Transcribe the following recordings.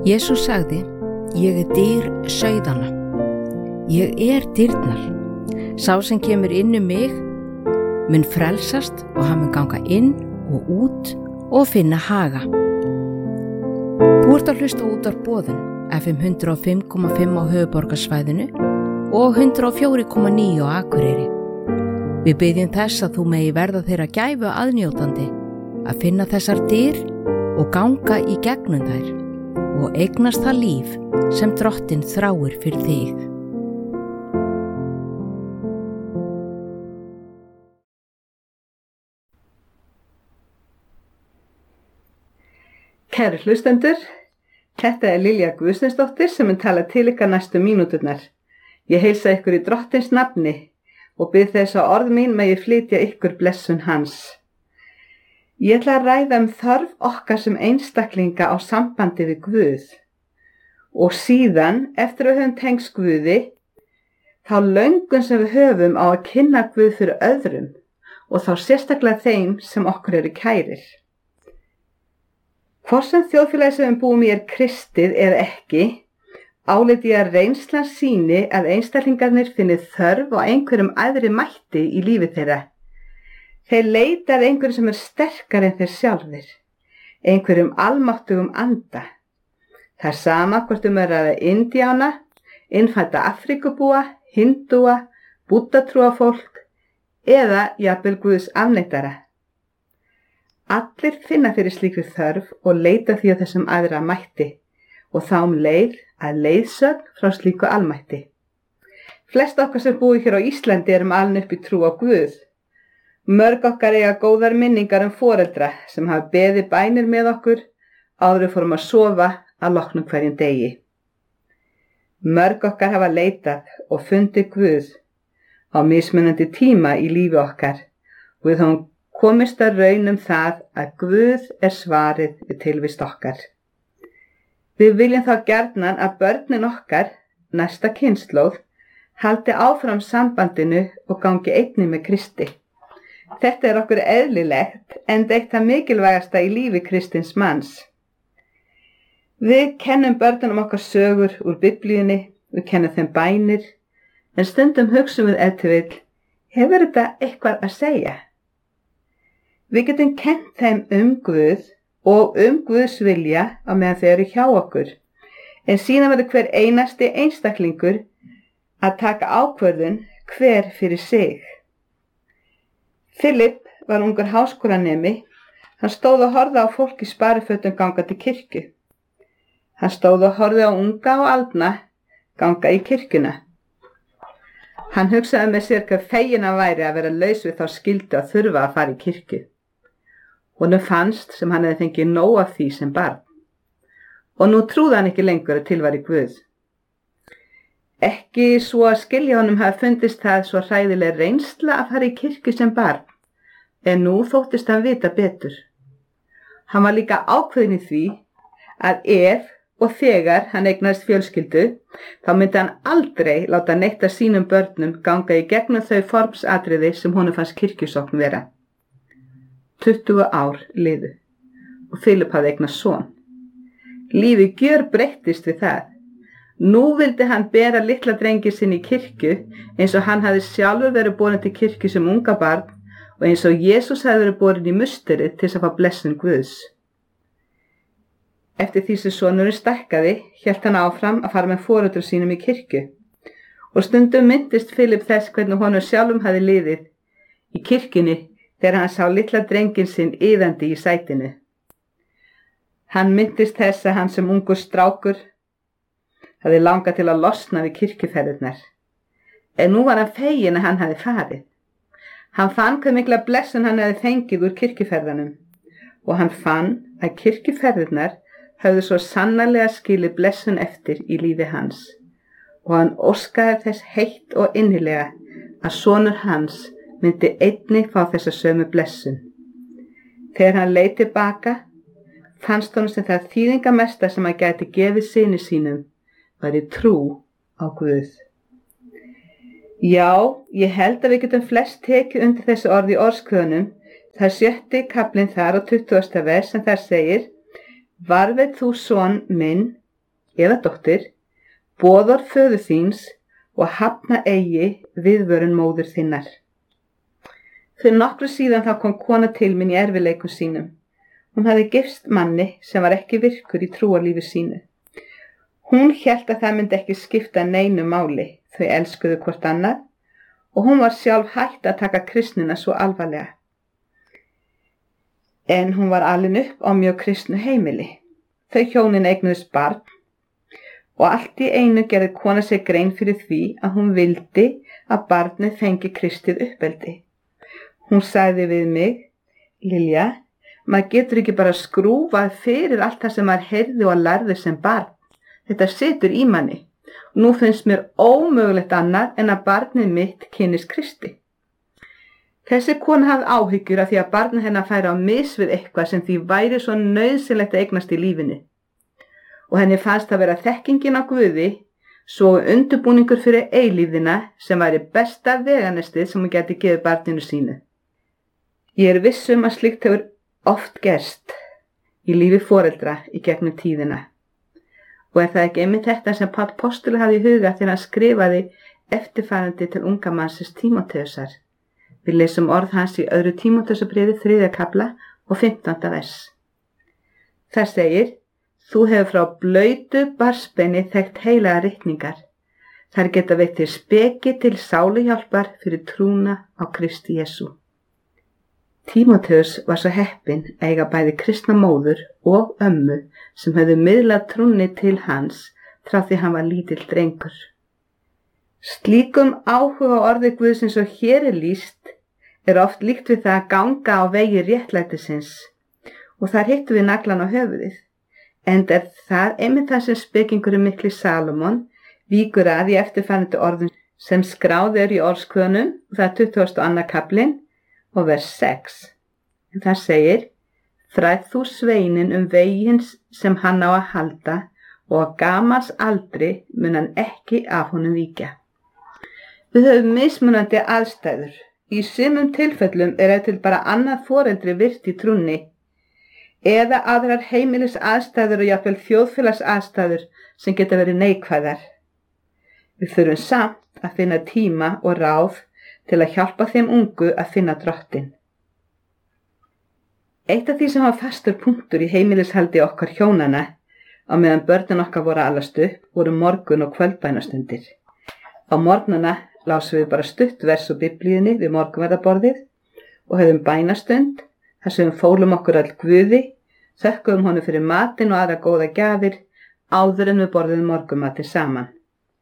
Jesús sagði, ég dyr sauðanna. Ég dyrnar. Sá sem kemur inn mig mun frelsast og hann mun ganga inn og út og finna haga. Þú ert að hlusta út á boðun FM 105,5 á höfuðborgarsvæðinu og 104,9 á Akureyri. Við biðjum þess að þú megi verða þeirra gæfu aðnjótandi að finna þessar dyr og ganga í gegnum þær og eignast það líf sem Drottinn þráir fyrir þig. Kæru hlustendur, þetta Lilja Guðsteinsdóttir sem mun tala til ykkar næstu mínúturnar. Ég heilsa ykkur í Drottins nafni og bið þess að orð mín megi flytja ykkur blessun hans. Ég ætla að ræða þörf okkar sem einstaklinga á sambandi við Guð og síðan, eftir að við höfum tengst Guði, þá löngun sem við höfum á að kynna Guð fyrir öðrum og þá sérstaklega þeim sem okkur eru kærir. Hvort sem þjóðfélagi sem við búum í kristið eða ekki, álít ég að reynslan sýni að einstaklingarnir finni þörf á einhverjum æðri mætti í lífi þeirra. Þeir leita að einhverjum sem sterkari en þeir sjálfir, einhverjum almáttugum anda. Það sama hvort að ræða indíána, innfædda Afríkubúa, hindúa, búddatrúafólk eða jafnvel Guðs afneitara. Allir finna fyrir slíkri þörf og leita því að þessum æðra mætti og þá leið að leiðsögn frá slíku almætti. Flest okkar sem búi hér á Íslandi erum alin upp í trú á Guð. Mörg okkar eiga góðar minningar foreldra sem hafa beðið bænir með okkur áður við fórum að sofa að loknum hverjum degi. Mörg okkar hafa leitað og fundið Guð á mismunandi tíma í lífi okkar og við höfum komist að raun það að Guð svarið við tilvist okkar. Við viljum þá gjarnan að börnin okkar, næsta kynslóð, haldi áfram sambandinu og gangi einnig með Kristi. Þetta okkur eðlilegt en eitt það mikilvægasta í lífi kristins manns. Við kennum börnunum okkar sögur úr Biblíunni, við kennum þeim bænir, en stundum hugsum við ef til vill, hefur þetta eitthvað að segja? Við getum kennt þeim Guð og Guðs vilja á meðan þau eru hjá okkur, en síðan verður hver einasti einstaklingur að taka ákvörðun hver fyrir sig. Philip var ungur háskólanemi, hann stóð og horfði á fólk í sparifötum ganga til kirkju. Hann stóð og horfði á unga og aldna ganga í kirkjuna. Hann hugsaði með sér hve feginn hann væri að vera laus við þá skyldu að þurfa að fara í kirkju. Honum fannst sem hann hefði fengið nóg af því sem barn. Og nú trúði hann ekki lengur að til væri Guð. Ekki svo að skilja honum hafi fundist það svo hræðileg reynsla að fara í kirkju sem barn, en nú þóttist hann vita betur. Hann var líka ákveðinn í því að ef og þegar hann eignaðist fjölskyldu, þá myndi hann aldrei láta neitt af sínum börnum ganga í gegnum þau formsatriði sem honum fannst kirkjusókn vera. 20 ár liðu og Philip hafði eignast son. Lífið gjörbreyttist við það. Nú vildi hann bera litla drengi sinn í kirkju eins og hann hafði sjálfur verið borinn til kirkju sem unga barn og eins og Jesús hafði verið borinn í musterið til að fá blessun Guðs. Eftir því sem sonurinn stækkaði, hélt hann áfram að fara með foreldrum sínum í kirkju og stundum minntist Philip þess hvernig honum sjálfum hafði liðið í kirkjunni þegar hann sá litla drenginn sinn iðandi í sætinu. Hann minntist þess að hann sem ungur strákur hafði langað til að losna við kirkjuferðirnar. En nú var hann feginn að hann hafði farið. Hann fann hve mikla blessun hann hafði fengið úr kirkjuferðunum og hann fann að kirkjuferðirnar höfðu svo sannarlega skilið blessun eftir í lífi hans og hann óskaði þess heitt og innilega að sonur hans myndi einnig fá þessa sömu blessun. Þegar hann leit tilbaka, fannst honum sem það þýðingamesta sem hann gæti gefið syni sínum væri trú á Guð. Já, ég held að við getum flest tekið undir þessu orð í orðskvöðunum. Það er 7. kaflinn þar á 20. vers sem þar segir: Varðveit þú son minn eða dóttir, boðorð föður þíns og hafna eigi viðvörun móður þinnar. Fyrir nokkru síðan þá kom kona til mín í erfiðleikum sínum. Hún hafði gifst manni sem var ekki virkur í trúarlífi sínu. Hún hélt að það myndi ekki skipta neinu máli, þau elskuðu hvort annað og hún var sjálf hætt að taka kristnina svo alvarlega. En hún var alin upp á mjög kristnu heimili. Þau hjónin eignuðust barn og allt í einu gerði kona sér grein fyrir því að hún vildi að barnið fengi kristið uppeldi. Hún sagði við mig, Lilja, maður getur ekki bara skrúfað fyrir allt það sem maður heyrði og lærði sem barn. Þetta situr í manni. Nú finnst mér ómögulegt annað en að barnið mitt kynnist Kristi. Þessi kona hafði áhyggjur af því að barnið hennar færi á mis við eitthvað sem því væri svo nauðsynlegt að eignast í lífinu. Og henni fannst að vera þekkingin á Guði, svo undirbúningur fyrir eilífðina sem væri besta veganestið sem hún gæti gefið barninu sínu. Ég er viss að slíkt hefur oft gerst í lífi foreldra í gegnum tíðina. Og er það ekki einmitt þetta sem Páll postuli hafði í huga þegar hann skrifaði eftirfarandi til unga mannsins Tímóteusar. Við lesum orð hans í 2. Tímóteusarbréfi 3. kafla og 15. vers. Það segir, þú hefur frá blautu barnsbeini þekkt heilaga ritningar. Þær geta veitt þér speki til sáluhjálpar fyrir trúna á Kristi Jesú. Tímóteus var svo heppinn að eiga bæði kristna móður og ömmu sem höfðu miðlað trúnni til hans frá því hann var lítill drengur. Slíkum áhuga orði Guðsins og hér er lýst er oft líkt við það að ganga á vegi réttlætisins og þar hittum við naglan á höfuðið. Enda er það einmitt það sem spekingurinn mikli Salomon víkur að í eftirfarandi orðum sem skráð er í orðskvönum, það er 22. kaplinn og vers 6. En það segir, fræð þú sveinin vegins sem hann á að halda og á gamals aldri mun hann ekki af honum víkja. Við höfum mismunandi aðstæður. Í sumum tilfellum er til bara annað foreldri virt í trúnni eða aðrar heimilis aðstæður og jafnvel þjóðfélags aðstæður sem geta verið neikvæðar. Við þurfum samt að finna tíma og ráð til að hjálpa þeim ungu að finna drottinn. Eitt af því sem var fastur punktur í heimilishaldi okkar hjónana á meðan börnin okkar voru að alast upp voru morgun- og kvöldbænastundir. Á morgnana lásum við bara stutt vers úr biblíunni við morgunverðarborðið og höfðum bænastund þar sem við fólum okkur all Guði, þökkuðum honum fyrir matinn og aðra góða gjafir áður en við borðum morgunmatinn saman.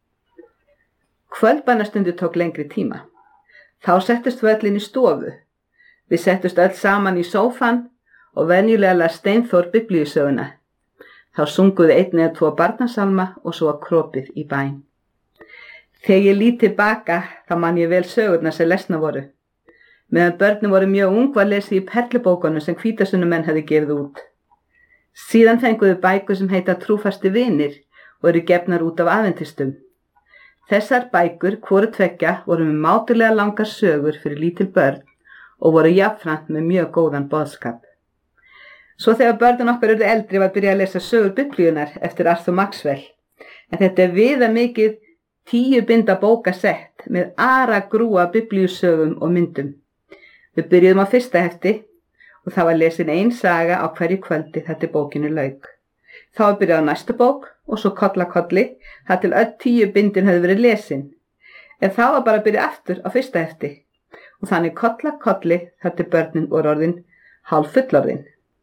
Kvöldbænastundir tók lengri tíma. Þá settust við öll inn í stofu. Við settust öll saman í sófan og venjulega las Steinþór biblíusöguna. Þá sunguðu 1 eða 2 barnasalma og svo kropið í bæn. Þegar ég lít tilbaka þá man ég vel sögurnar sem lesna voru. Meðan börnin voru mjög ung var lesið í perlubókunum sem hvítasunnumenn hefði gefið út. Síðan fenguðu bækur sem heita Trúfasti vinir og eru gefnar út af aðventistum. Þessar bækur, hvoru tveggja, voru með mátulega langar sögur fyrir lítil börn og voru jafnframt með mjög góðan boðskap. Svo þegar börnin okkar urðu eldri var byrjað að lesa sögur biblíunar eftir Arthur Maxwell. En þetta er viðamikið 10 binda bókasett með aragrúa biblíusögum og myndum. Við byrjuðum á fyrsta hefti og það var lesin ein saga á hverju kvöldi þar til bókinu lauk. Þá var byrjað á næsta bók og svo kollakolli þar til öll 10 bindin höfðu verið lesin. En þá var bara að byrja aftur á fyrsta hefti og þannig kollakolli þar til börnin voru orðin hálf fullorðin.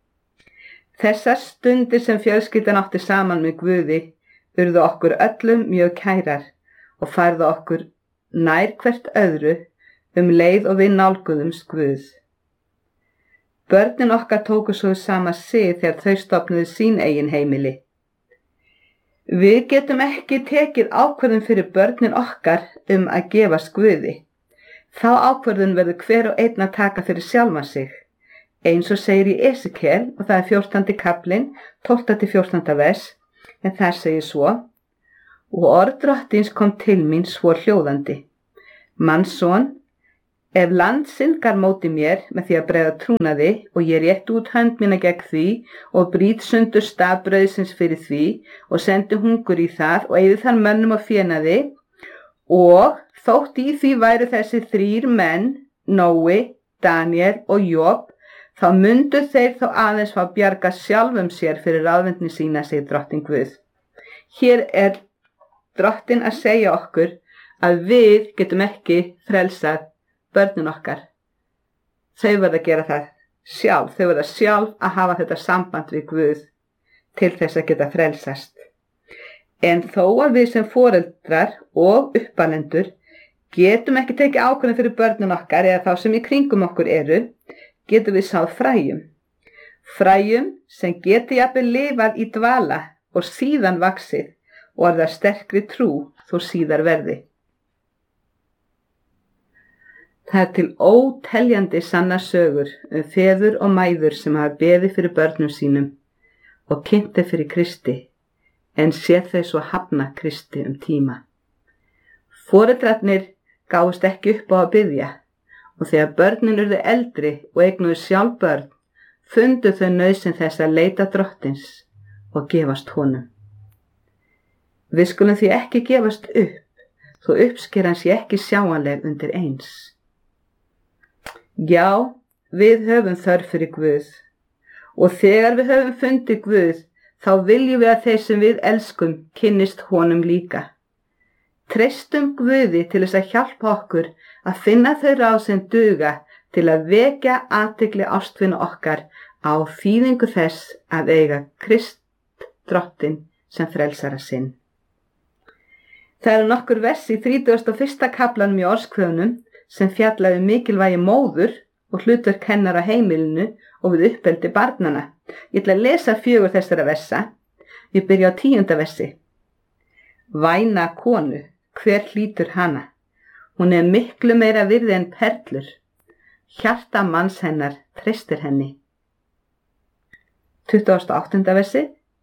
Þessar stundir sem fjölskyldan átti saman með Guði urðu okkur öllum mjög kærar og færðu okkur nær hvert öðru leið og við nálguðumst Guð. Börnin okkar tóku svo sama sig þegar þau stofnuðu sín eigin heimili. Við getum ekki tekið ákvörðun fyrir börnin okkar að gefast Guði. Þá ákvörðun verður hver og einn að taka fyrir sjálfan sig. Eins og segir í Esekiel og það er 14. kaplinn, 12-14. vers, en þar segir svo: Og orð Drottins kom til mín svo hljóðandi: Mannsson, Ef land syndgar móti mér með því að bregða trúnaði og ég rétti út hönd mína gegn því og brýt sundur staf brauðsins fyrir því og sendi hungur í það og eyði þar mönnum og fénaði, og þótt í því væru þessi 3 menn, Nói, Daniel og Job, þá mundu þeir þó aðeins fá bjarga sjálfum sér fyrir ráðvendni sína, segir drottinn Guð. Hér er drottinn að segja okkur að við getum ekki frelsað börnin okkar. Þau verða að gera það sjálf. Þau verða sjálf að hafa þetta samband við Guð til þess að geta frelsast. En þó að við sem foreldrar og uppalendur getum ekki tekið ákvörðun fyrir börnin okkar eða þá sem í kringum okkur eru, getum við sáð fræjum. Fræjum sem geti jafnvel lifað í dvala og síðan vaxið og orðað sterkri trú þó síðar verði. Það er til óteljandi sannar sögur feður og mæður sem hafa beðið fyrir börnum sínum og kynnt þau fyrir Kristi, en séð þau svo hafna Kristi tíma. Foreldrarnir gáfust ekki upp á að biðja, og þegar börnin urðu eldri og eignuðu sjálf börn, fundu þau nauðsyn þess að leita drottins og gefast honum. Við skulum því ekki gefast upp, þó uppskeran sé ekki sjáanleg undir eins. Já, við höfum þörf fyrir Guð, og þegar við höfum fundið Guð, þá viljum við að þeir sem við elskum kynnist honum líka. Treystum Guði til þess að hjálpa okkur að finna þau ráð sem duga til að vekja athygli ástvina okkar á þýðingu þess að eiga Krist drottinn sem frelsara sinn. Það eru nokkur vers í 31. kaflanum í Orðskviðunum sem fjallaði mikilvægi móður og hlutverk hennar á heimilinu og við uppeldi barnanna. Ég ætla að lesa 4 þessara versa. Ég byrja á 10. versi. Væna konu, hver hlýtur hana? Hún er miklu meira virði en perlur. Hjarta manns hennar treystir henni. 28. versi.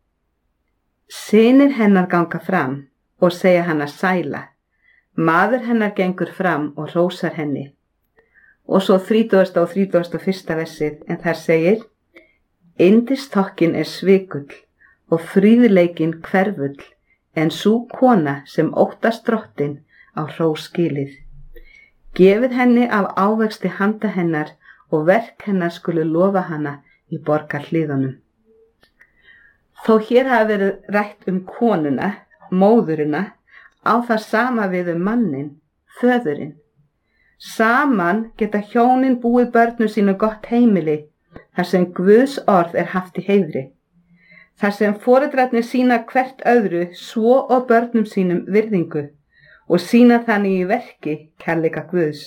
Synir hennar ganga fram og segja hana sæla. Maður hennar gengur fram og hrósar henni. Og svo 30. og 31. versið, en þar segir: Yndistokkin er svikull og fríðleikinn hverfull, en sú kona sem óttast drottinn á hrós skilið. Gefið henni af ávexti handa hennar og verk hennar skulu lofa hana í borgarhliðunum. Þó hér hafi verið rætt konuna, móðurina, á það sama við mannin, föðurinn. Saman geta hjónin búið börnum sínu gott heimili, þar sem Guðs orð er haft í heiðri. Þar sem foreldrarnir sýna hvert öðru svo og börnum sínum virðingu og sýna þannig í verki kærleika Guðs.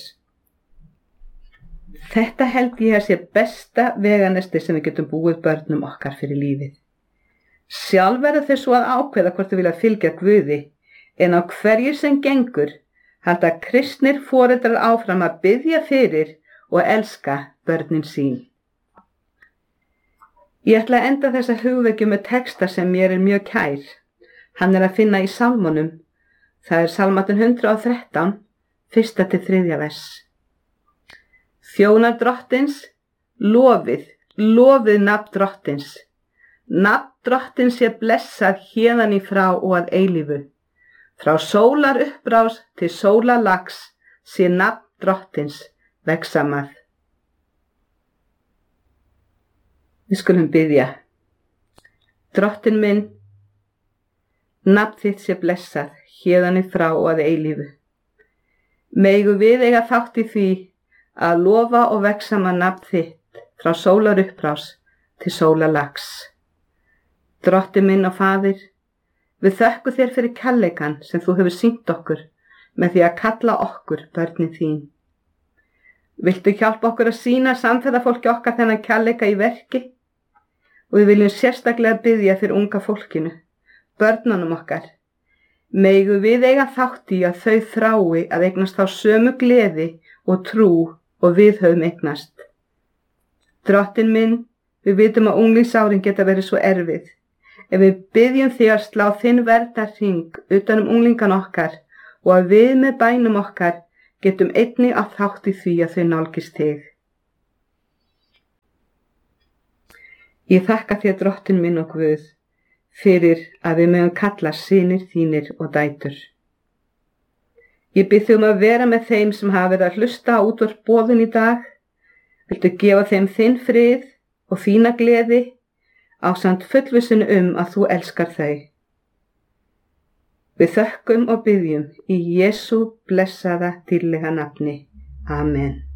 Þetta held ég að sé besta veganesti sem við getum búið börnum okkar fyrir lífið. Sjálf verða þau svo að ákveða hvort þau vilja fylgja Guði, en á hverju sem gengur halda kristnir foreldrar áfram að biðja fyrir og elska börnin sín. Ég ætla að enda þessa hugvekju með texta sem mér er mjög kær. Hann er að finna í Sálmunum. Það er Sálmátinn 113, 1-3 vers. Þjónar drottins, lofið, lofið nafn drottins. Nafn drottins sé blessað héðan í frá og að eilífu. Frá sólar uppbrás til sólarlags sé nafn drottins vegsamað. Við skulum biðja. Drottinn minn, nafn þitt sé blessað héðan í frá og að eilífu. Megum við eiga þátt í því að lofa og vegsama nafn þitt frá sólar uppbrás til sólarlags. Drottinn minn og Faðir, við þökkum þér fyrir kærleikann sem þú hefur sýnt okkur með því að kalla okkur börnin þín. Viltu hjálpa okkur að sýna samferðafólki okkar þennan kærleika í verki? Og við viljum sérstaklega biðja fyrir unga fólkinu, börnunum okkar. Megum við eiga þátt í að þau þrái að eignast þá sömu gleði og trú og við höfum eignast. Drottinn minn, við vitum að unglingsárin geta verið svo erfið. Ef við biðjum þig að slá þinn verndarhring utan unglingan okkar og að við með bænum okkar getum einnig átt þátt í því að þau nálgist þig. Ég þakka þér, Drottinn minn og Guð, fyrir að við megum kalla synir þínir og dætur. Ég bið þig að vera með þeim sem hafa verið að hlusta á útvarpsboðun í dag. Viltu gefa þeim þinn frið og þína gleði ásamt fullvissinu að þú elskar þau. Við þökkum og biðjum í Jesú blessaða dýrlega nafni. Amen.